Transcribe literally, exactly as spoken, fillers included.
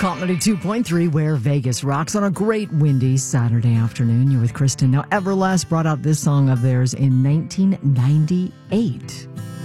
Call ninety-two point three, where Vegas rocks on a great windy Saturday afternoon. You're with Kristen. Now, Everlast brought out this song of theirs in nineteen ninety-eight.